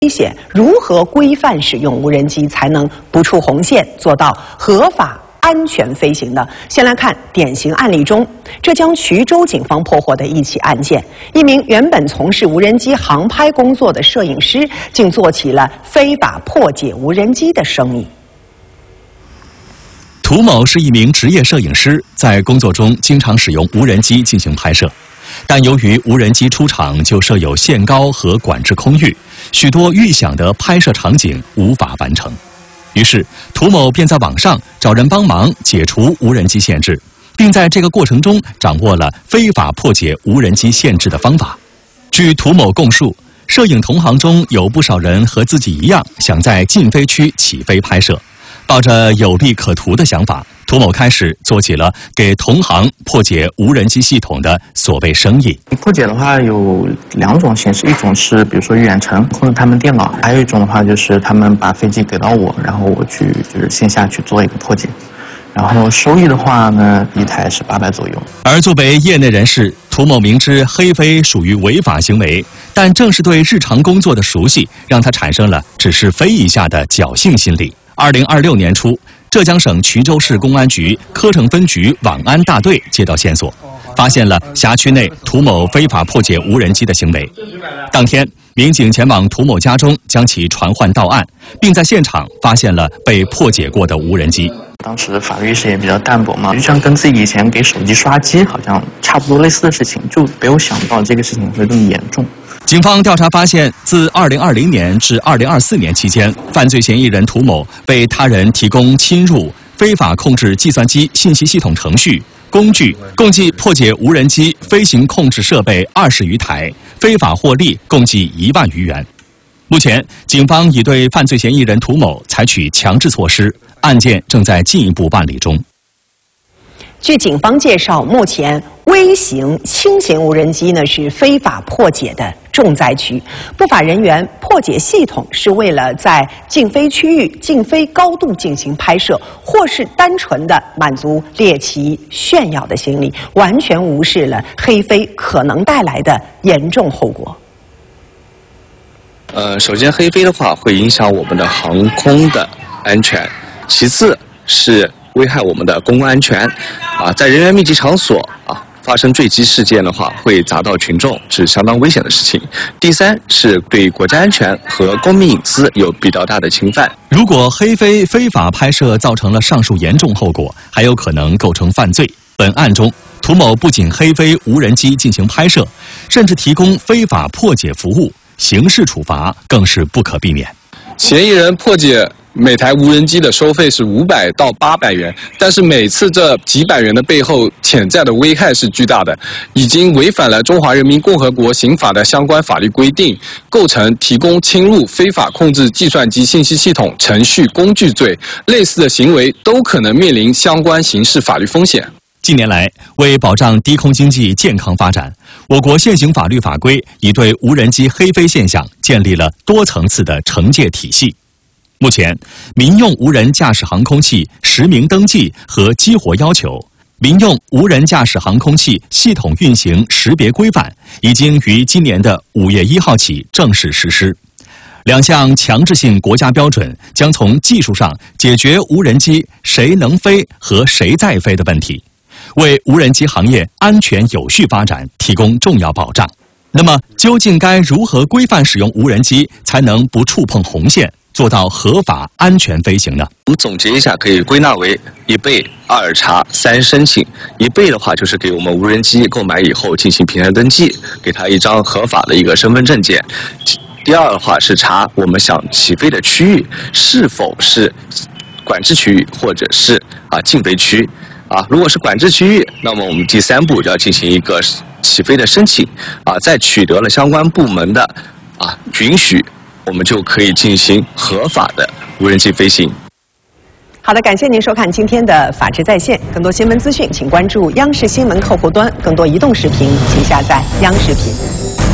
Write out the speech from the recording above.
危险，如何规范使用无人机才能不触红线，做到合法安全飞行呢？先来看典型案例中，浙江衢州警方破获的一起案件：一名原本从事无人机航拍工作的摄影师，竟做起了非法破解无人机的生意。 涂某是一名职业摄影师，在工作中经常使用无人机进行拍摄。但由于无人机出厂就设有限高和管制空域，许多预想的拍摄场景无法完成。于是，涂某便在网上找人帮忙解除无人机限制，并在这个过程中掌握了非法破解无人机限制的方法。据涂某供述，摄影同行中有不少人和自己一样，想在禁飞区起飞拍摄。抱着有利可图的想法，涂某开始做起了给同行破解无人机系统的所谓生意。 破解的话有两种形式，一种是比如说远程控制他们电脑，还有一种的话就是他们把飞机给到我，然后我去就是线下去做一个破解。然后收益的话呢，一台是800左右。 而作为业内人士，涂某明知黑飞属于违法行为，但正是对日常工作的熟悉，让他产生了只是飞一下的侥幸心理。2026年初，浙江省衢州市公安局科城分局网安大队接到线索，发现了辖区内涂某非法破解无人机的行为。当天，民警前往涂某家中，将其传唤到案，并在现场发现了被破解过的无人机。 当时法律意识也比较淡薄嘛，就像跟自己以前给手机刷机好像差不多类似的事情，就没有想到这个事情会这么严重。 警方调查发现，自2020年至2024年期间，犯罪嫌疑人涂某被他人提供侵入、非法控制计算机信息系统程序、工具，共计破解无人机飞行控制设备20余台，非法获利共计1万余元。目前，警方已对犯罪嫌疑人涂某采取强制措施，案件正在进一步办理中。 据警方介绍，目前微型、轻型无人机是非法破解的重灾区。不法人员破解系统是为了在禁飞区域、禁飞高度进行拍摄，或是单纯的满足猎奇炫耀的心理，完全无视了黑飞可能带来的严重后果。 首先黑飞的话会影响我们的航空的安全，其次是危害我们的公共安全，在人员密集场所发生坠机事件的话，会砸到群众，是相当危险的事情。第三是对国家安全和公民隐私有比较大的侵犯。 如果黑飞非法拍摄造成了上述严重后果，还有可能构成犯罪。本案中，涂某不仅黑飞无人机进行拍摄，甚至提供非法破解服务，刑事处罚更是不可避免。 嫌疑人破解每台无人机的收费是500到800元，但是每次这几百元的背后潜在的危害是巨大的，已经违反了《中华人民共和国刑法》的相关法律规定，构成提供侵入非法控制计算机信息系统程序工具罪，类似的行为都可能面临相关刑事法律风险。 近年来，为保障低空经济健康发展，我国现行法律法规已对无人机黑飞现象建立了多层次的惩戒体系。目前，民用无人驾驶航空器实名登记和激活要求、民用无人驾驶航空器系统运行识别规范已经于今年的5月1号起正式实施。2项强制性国家标准将从技术上解决无人机谁能飞和谁在飞的问题，为无人机行业安全有序发展提供重要保障。那么，究竟该如何规范使用无人机，才能不触碰红线，做到合法安全飞行呢？ 我们总结一下，可以归纳为1备、2查、3申请。1备的话，就是给我们无人机购买以后进行平台登记，给他一张合法的一个身份证件。第二的话是查我们想起飞的区域是否是管制区域或者是禁飞区。如果是管制区域，那么我们第3步就要进行一个起飞的申请，在取得了相关部门的允许，我们就可以进行合法的无人机飞行。 好的，感谢您收看今天的《法治在线》，更多新闻资讯，请关注央视新闻客户端，更多移动视频，请下载央视频。